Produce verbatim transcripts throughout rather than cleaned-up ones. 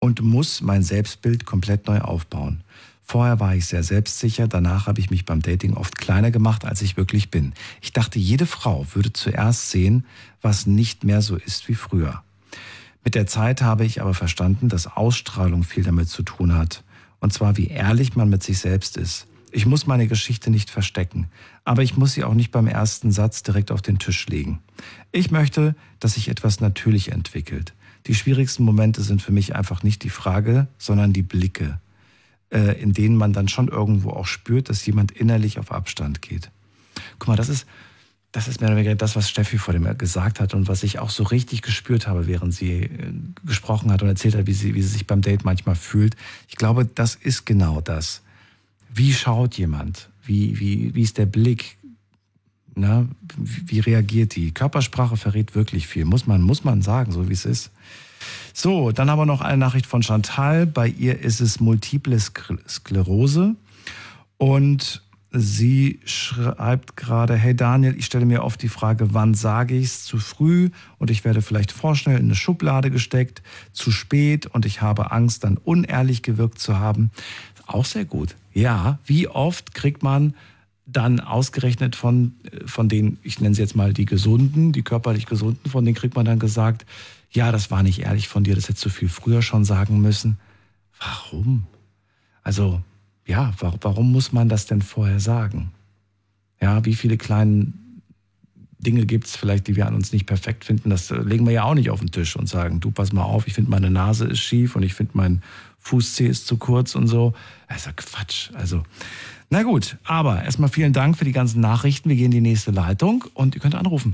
und muss mein Selbstbild komplett neu aufbauen. Vorher war ich sehr selbstsicher, danach habe ich mich beim Dating oft kleiner gemacht, als ich wirklich bin. Ich dachte, jede Frau würde zuerst sehen, was nicht mehr so ist wie früher. Mit der Zeit habe ich aber verstanden, dass Ausstrahlung viel damit zu tun hat. Und zwar, wie ehrlich man mit sich selbst ist. Ich muss meine Geschichte nicht verstecken, aber ich muss sie auch nicht beim ersten Satz direkt auf den Tisch legen. Ich möchte, dass sich etwas natürlich entwickelt. Die schwierigsten Momente sind für mich einfach nicht die Frage, sondern die Blicke, in denen man dann schon irgendwo auch spürt, dass jemand innerlich auf Abstand geht. Guck mal, das ist, das ist mehr oder weniger das, was Steffi vor dem gesagt hat und was ich auch so richtig gespürt habe, während sie gesprochen hat und erzählt hat, wie sie, wie sie sich beim Date manchmal fühlt. Ich glaube, das ist genau das. Wie schaut jemand? Wie, wie, wie ist der Blick? Na, wie, wie reagiert die? Körpersprache verrät wirklich viel, muss man, muss man sagen, so wie es ist. So, dann haben wir noch eine Nachricht von Chantal. Bei ihr ist es Multiple Sklerose und sie schreibt gerade, hey Daniel, ich stelle mir oft die Frage, wann sage ich es zu früh und ich werde vielleicht vorschnell in eine Schublade gesteckt, zu spät und ich habe Angst, dann unehrlich gewirkt zu haben. Auch sehr gut. Ja, wie oft kriegt man dann ausgerechnet von, von den, ich nenne sie jetzt mal die Gesunden, die körperlich Gesunden, von denen kriegt man dann gesagt, ja, das war nicht ehrlich von dir, das hättest du viel früher schon sagen müssen. Warum? Also, ja, warum muss man das denn vorher sagen? Ja, wie viele kleine Dinge gibt es vielleicht, die wir an uns nicht perfekt finden, das legen wir ja auch nicht auf den Tisch und sagen, du, pass mal auf, ich finde meine Nase ist schief und ich finde mein Fußzeh ist zu kurz und so. Also Quatsch, also... Na gut, aber erstmal vielen Dank für die ganzen Nachrichten. Wir gehen in die nächste Leitung und ihr könnt anrufen.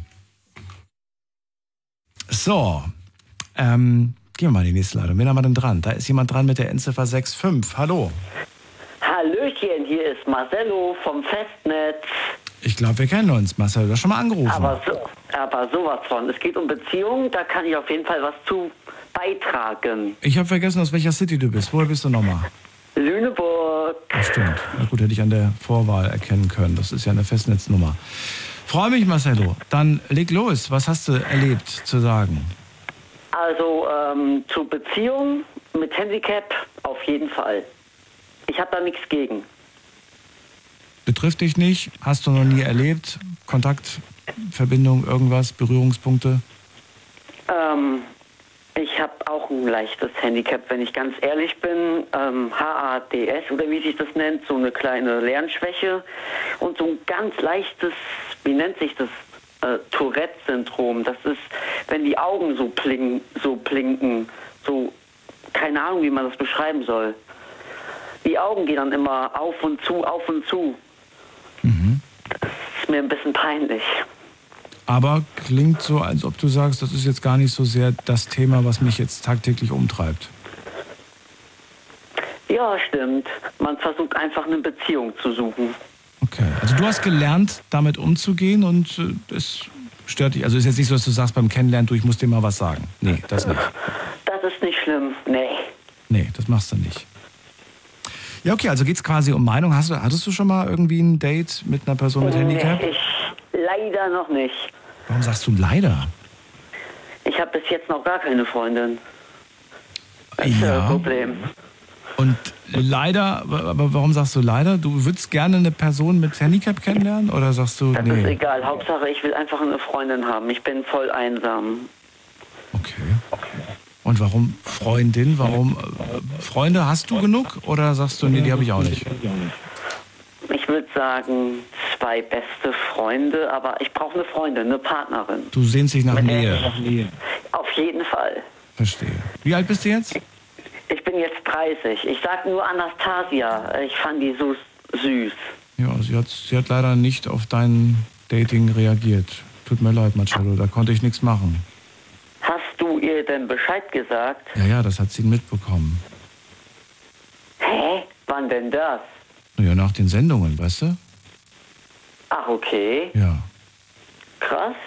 So, ähm, gehen wir mal in die nächste Leitung. Wen haben wir denn dran? Da ist jemand dran mit der Endziffer sechs fünf. Hallo. Hallöchen, hier ist Marcello vom Festnetz. Ich glaube, wir kennen uns. Marcel, du hast schon mal angerufen. Aber, so, aber sowas von. Es geht um Beziehungen, da kann ich auf jeden Fall was zu beitragen. Ich habe vergessen, aus welcher City du bist. Woher bist du nochmal? Lüneburg. Das stimmt. Na gut, hätte ich an der Vorwahl erkennen können. Das ist ja eine Festnetznummer. Freue mich, Marcello. Dann leg los. Was hast du erlebt zu sagen? Also ähm, zu Beziehungen mit Handicap auf jeden Fall. Ich habe da nichts gegen. Betrifft dich nicht? Hast du noch nie erlebt? Kontakt, Verbindung, irgendwas, Berührungspunkte? Ähm... Ich habe auch ein leichtes Handicap, wenn ich ganz ehrlich bin. Ähm, H A D S oder wie sich das nennt, so eine kleine Lernschwäche und so ein ganz leichtes, wie nennt sich das, äh, Tourette-Syndrom. Das ist, wenn die Augen so blinken, so blinken, so, keine Ahnung, wie man das beschreiben soll. Die Augen gehen dann immer auf und zu, auf und zu. Mhm. Das ist mir ein bisschen peinlich. Aber klingt so, als ob du sagst, das ist jetzt gar nicht so sehr das Thema, was mich jetzt tagtäglich umtreibt. Ja, stimmt. Man versucht einfach eine Beziehung zu suchen. Okay, also du hast gelernt, damit umzugehen und es stört dich. Also ist jetzt nicht so, dass du sagst beim Kennenlernen, du, ich muss dir mal was sagen. Nee, das nicht. Das ist nicht schlimm, nee. Nee, das machst du nicht. Ja, okay, also geht's quasi um Meinung. Hast du, hattest du schon mal irgendwie ein Date mit einer Person mit Handicap? Nee, ich leider noch nicht. Warum sagst du leider? Ich habe bis jetzt noch gar keine Freundin. Das ist ja. das Problem. Und leider, aber warum sagst du leider? Du würdest gerne eine Person mit Handicap kennenlernen oder sagst du, das nee? Das ist egal. Hauptsache, ich will einfach eine Freundin haben. Ich bin voll einsam. Okay. Und warum Freundin? Warum äh, Freunde hast du genug oder sagst du, nee, die habe ich auch nicht? Ich würde sagen, zwei beste Freunde, aber ich brauche eine Freundin, eine Partnerin. Du sehnst dich nach Mit Nähe? Nähe. Auf jeden Fall. Verstehe. Wie alt bist du jetzt? Ich bin jetzt dreißig. Ich sag nur Anastasia. Ich fand die so süß. Ja, sie hat, sie hat leider nicht auf dein Dating reagiert. Tut mir leid, Marcello, da konnte ich nichts machen. Hast du ihr denn Bescheid gesagt? Ja, ja, das hat sie mitbekommen. Hä? Wann denn das? Naja, nach den Sendungen, weißt du? Ach, okay. Ja. Krass.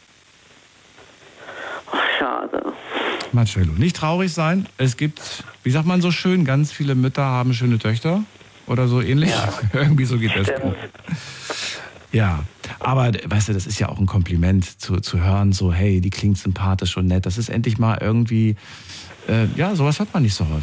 Ach, schade. Marcello, nicht traurig sein. Es gibt, wie sagt man so schön, ganz viele Mütter haben schöne Töchter. Oder so ähnlich. Ja. Irgendwie so geht das. Stimmt. Ja, aber weißt du, das ist ja auch ein Kompliment zu, zu hören, so hey, die klingt sympathisch und nett. Das ist endlich mal irgendwie, äh, ja, sowas hat man nicht so häufig.